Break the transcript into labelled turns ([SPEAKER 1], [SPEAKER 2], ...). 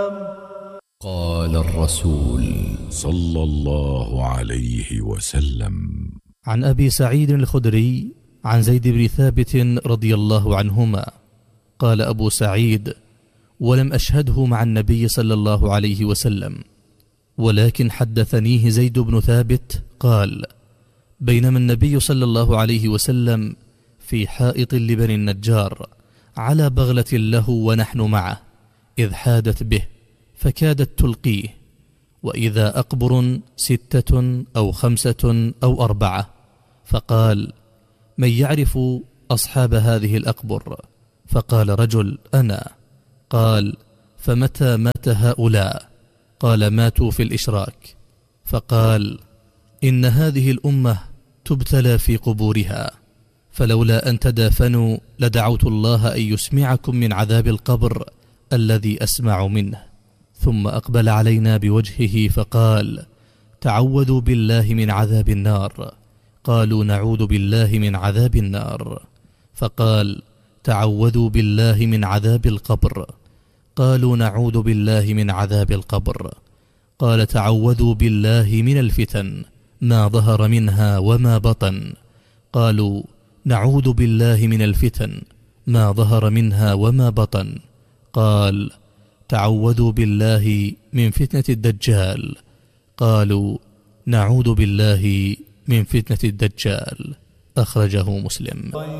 [SPEAKER 1] قال الرسول صلى الله عليه وسلم:
[SPEAKER 2] عن أبي سعيد الخدري عن زيد بن ثابت رضي الله عنهما قال أبو سعيد: ولم أشهده مع النبي صلى الله عليه وسلم، ولكن حدثنيه زيد بن ثابت قال: بينما النبي صلى الله عليه وسلم في حائط لبني النجار على بغلة له ونحن معه، إذ حادت به فكادت تلقيه، وإذا أقبر 6 أو 5 أو 4، فقال: من يعرف أصحاب هذه الأقبر؟ فقال رجل: أنا. قال: فمتى مات هؤلاء؟ قال: ماتوا في الإشراك. فقال: إن هذه الأمة تبتلى في قبورها، فلولا أن تدافنوا لدعوت الله أن يسمعكم من عذاب القبر الذي أسمع منه. ثم أقبل علينا بوجهه فقال: تعوذوا بالله من عذاب النار. قالوا: نعوذ بالله من عذاب النار. فقال: تعوذوا بالله من عذاب القبر. قالوا: نعوذ بالله من عذاب القبر. قال: تعوذوا بالله من الفتن ما ظهر منها وما بطن. قالوا: نعوذ بالله من الفتن ما ظهر منها وما بطن. قال: تعوذوا بالله من فتنة الدجال. قالوا: نعوذ بالله من فتنة الدجال. أخرجه مسلم.